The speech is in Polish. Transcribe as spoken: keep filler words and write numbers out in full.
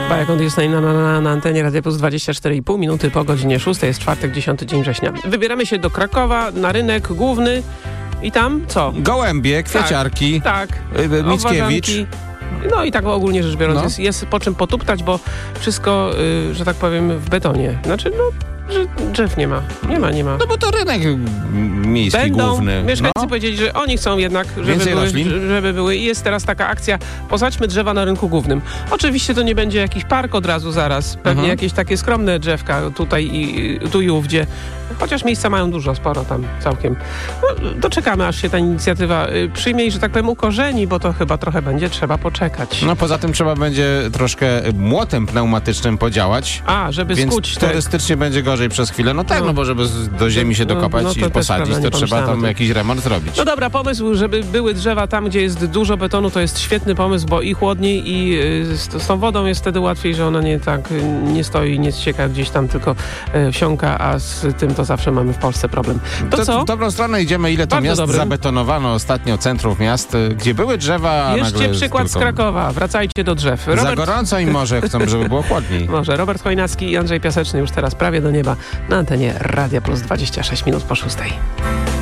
Bajak jest na, na, na, na antenie Radia Plus dwadzieścia cztery i pół minuty po godzinie szóstej. Jest czwartek, dziesiąty dzień września. Wybieramy się do Krakowa na rynek główny i tam co? Gołębie, kwieciarki, Tak, y, Mickiewicz. No i tak ogólnie rzecz biorąc No. jest, jest po czym potuptać, bo wszystko, y, że tak powiem, w betonie. Znaczy, no, że drzew nie ma. Nie ma, nie ma. No bo to rynek miejski Będą główny. mieszkańcy no. powiedzieli, że oni chcą jednak, żeby Więcej były, roślin? żeby były. I jest teraz taka akcja, posadźmy drzewa na rynku głównym. Oczywiście to nie będzie jakiś park od razu zaraz. Pewnie Mhm. jakieś takie skromne drzewka tutaj i tu i ówdzie. Chociaż miejsca mają dużo, sporo tam całkiem. No, doczekamy, aż się ta inicjatywa y, przyjmie i, że tak powiem, ukorzeni, bo to chyba trochę będzie trzeba poczekać. No poza tym trzeba będzie troszkę młotem pneumatycznym podziałać. A, żeby Więc skuć te... turystycznie będzie gorzej przez chwilę. No tak, No. no, bo żeby z- do ziemi się No, dokopać no to i też posadzić, prawda, nie to trzeba pomyślałem o tam tym. jakiś remont zrobić. No dobra, pomysł, żeby były drzewa tam, gdzie jest dużo betonu, to jest świetny pomysł, bo i chłodniej, i y, z, z tą wodą jest wtedy łatwiej, że ona nie tak y, nie stoi, nie ścieka gdzieś tam, tylko y, wsiąka, a z tym to zawsze mamy w Polsce problem. To, To co? w dobrą stronę idziemy, ile to Bardzo miast dobrym. zabetonowano ostatnio, centrów miast, y, gdzie były drzewa, a Jeszcze nagle przykład z tylko... Krakowa. Wracajcie do drzew. Za Robert... gorąco i może chcą, żeby było chłodniej. Może. Robert Chojnacki i Andrzej Piaseczny już teraz prawie do nieba na antenie Radia Plus dwadzieścia sześć minut po szóstej.